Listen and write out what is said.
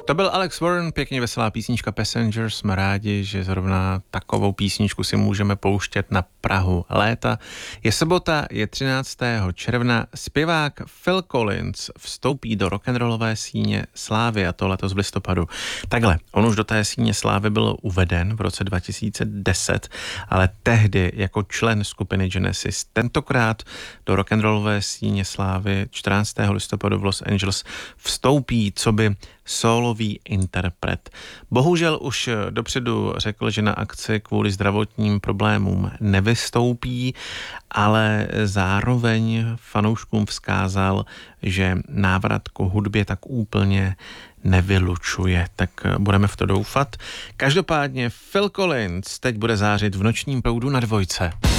To byl Alex Warren, pěkně veselá písnička Passenger. Jsme rádi, že zrovna takovou písničku si můžeme pouštět na prahu léta. Je sobota, je 13. června. Zpěvák Phil Collins vstoupí do rock'n'rollové síně slávy, a to letos v listopadu. Takhle, on už do té síně slávy byl uveden v roce 2010, ale tehdy jako člen skupiny Genesis. Tentokrát do rock'n'rollové síně slávy 14. listopadu v Los Angeles vstoupí coby sólový interpret. Bohužel už dopředu řekl, že na akci kvůli zdravotním problémům nevystoupí, ale zároveň fanouškům vzkázal, že návrat k hudbě tak úplně nevylučuje. Tak budeme v to doufat. Každopádně Phil Collins teď bude zářit v nočním proudu na Dvojce.